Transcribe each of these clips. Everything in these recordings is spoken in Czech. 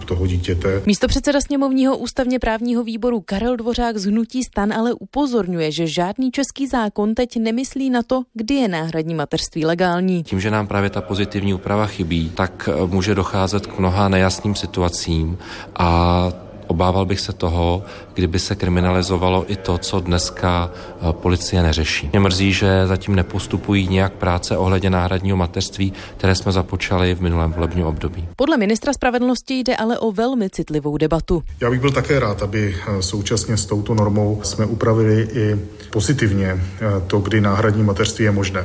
toho dítěte. Místopředseda sněmovního ústavně právního výboru Karel Dvořák z hnutí STAN ale upozorňuje, že žádný český zákon teď nemyslí na to, kdy je náhradní mateřství legální. Tím, že nám právě ta pozitivní úprava chybí, tak může docházet k mnoha nejasným situacím a obával bych se toho, kdyby se kriminalizovalo i to, co dneska policie neřeší. Mě mrzí, že zatím nepostupují nějak práce ohledně náhradního mateřství, které jsme započali v minulém volebním období. Podle ministra spravedlnosti jde ale o velmi citlivou debatu. Já bych byl také rád, aby současně s touto normou jsme upravili i pozitivně to, kdy náhradní mateřství je možné.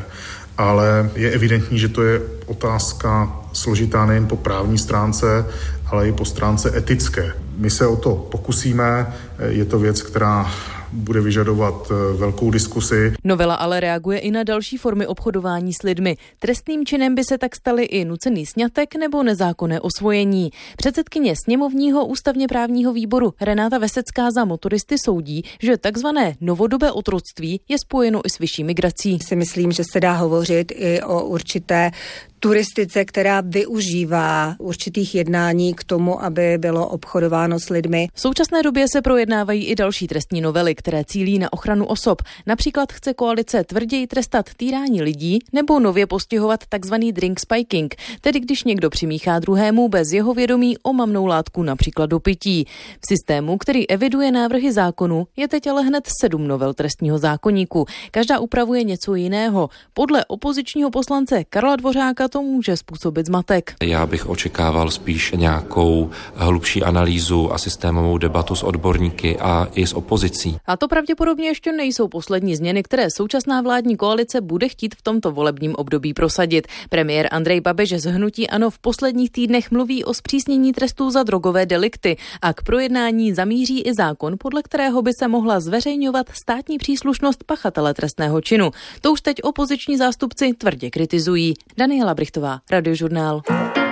Ale je evidentní, že to je otázka složitá nejen po právní stránce, ale i po stránce etické. My se o to pokusíme, je to věc, která bude vyžadovat velkou diskusi. Novela ale reaguje i na další formy obchodování s lidmi. Trestným činem by se tak staly i nucený sňatek nebo nezákonné osvojení. Předsedkyně sněmovního ústavně právního výboru Renáta Vesecká za motoristy soudí, že takzvané novodobé otroctví je spojeno i s vyšší migrací. Si myslím, že se dá hovořit i o určité turistice, která využívá určitých jednání k tomu, aby bylo obchodováno s lidmi. V současné době se projednávají i další trestní novely, které cílí na ochranu osob. Například chce koalice tvrději trestat týrání lidí nebo nově postihovat takzvaný drink spiking, tedy když někdo přimíchá druhému bez jeho vědomí omamnou látku například do pití. V systému, který eviduje návrhy zákonu, je teď ale hned 7 novel trestního zákoníku. Každá upravuje něco jiného. Podle opozičního poslance Karla Dvořáka to může způsobit zmatek. Já bych očekával spíš nějakou hlubší analýzu a systémovou debatu s odborníky a i s opozicí. A to pravděpodobně ještě nejsou poslední změny, které současná vládní koalice bude chtít v tomto volebním období prosadit. Premiér Andrej Babiš z hnutí ANO v posledních týdnech mluví o zpřísnění trestů za drogové delikty a k projednání zamíří i zákon, podle kterého by se mohla zveřejňovat státní příslušnost pachatele trestného činu. To už teď opoziční zástupci tvrdě kritizují. Daniela Brichtová, Radiožurnál.